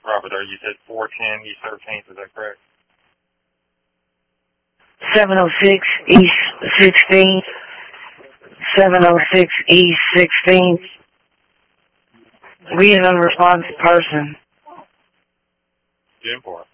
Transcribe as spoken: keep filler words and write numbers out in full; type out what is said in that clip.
Robert, there you said four ten East thirteenth, is that correct? seven oh six East sixteenth. seven oh six East sixteenth. We an unresponsive person. ten four.